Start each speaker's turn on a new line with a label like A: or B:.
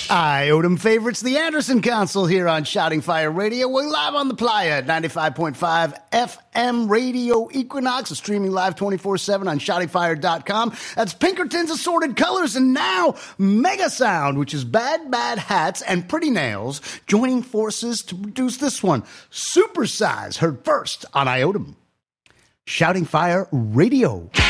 A: Iodum favorites, the Anderson Council here on Shouting Fire Radio. We're live on the Playa at 95.5 FM Radio Equinox, streaming live 24/7 on shoutingfire.com. That's Pinkerton's Assorted Colors, and now Mega Sound, which is Bad Bad Hats and Pretty Nails, joining forces to produce this one, Supersize, heard first on Iodum. Shouting Fire Radio.